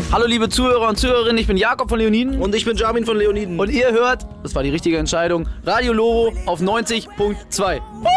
Hallo liebe Zuhörer und Zuhörerinnen, ich bin Jakob von Leoniden. Und ich bin Jamin von Leoniden. Und ihr hört, das war die richtige Entscheidung, Radio Loro auf 90.2.